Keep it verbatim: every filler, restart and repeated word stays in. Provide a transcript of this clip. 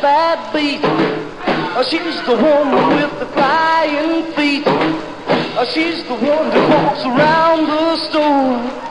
Bad beat. Uh, she's the woman with the flying feet. Uh, she's the one that walks around the store.